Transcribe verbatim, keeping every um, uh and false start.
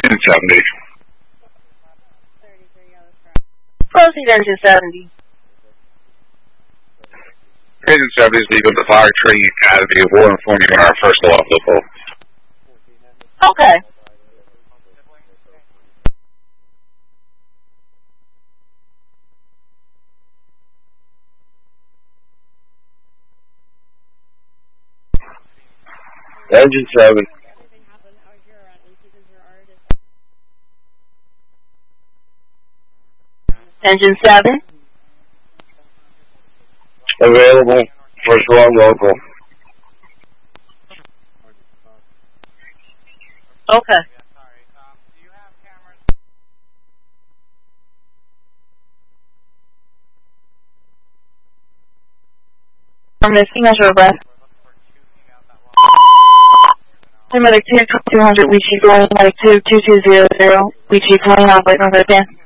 Engine seventy. Proceed, engine seventy. Engine seventy is leaving the Fire Training Academy. We'll inform you on our first log local. Okay. Engine seven. Engine seven. Available. First log local. Okay. I'm missing a short breath. Medic two hundred, we shoot going like two two two zero zero. We shoot twenty off, wait, no, again.